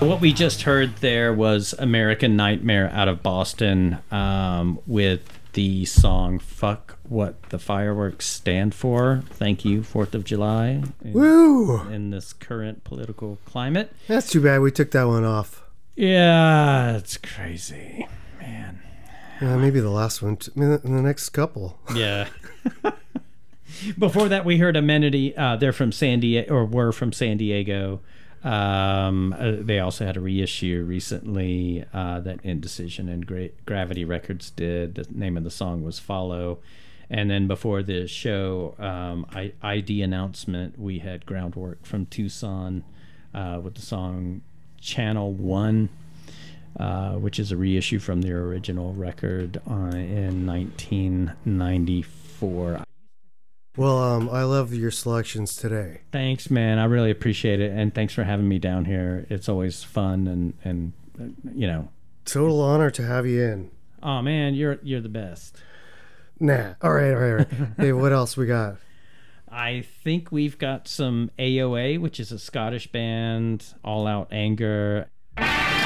What we just heard there was American Nightmare out of Boston, with the song Fuck What the Fireworks Stand For. Thank you, 4th of July. Woo! In this current political climate. That's too bad we took that one off. Yeah, it's crazy, man. Yeah, maybe the last one. In the next couple. Yeah. Before that, we heard Amenity. They're from San Diego, or were from San Diego. They also had a reissue recently that Indecision and Gravity Records did. The name of the song was Follow. And then before the show, ID Announcement, we had Groundwork from Tucson with the song Channel 1, which is a reissue from their original record in 1994. Well, I love your selections today. Thanks, man. I really appreciate it, and thanks for having me down here. It's always fun, and you know. Total honor to have you in. Oh man, you're the best. Nah. All right. Hey, what else we got? I think we've got some AOA, which is a Scottish band, All Out Anger.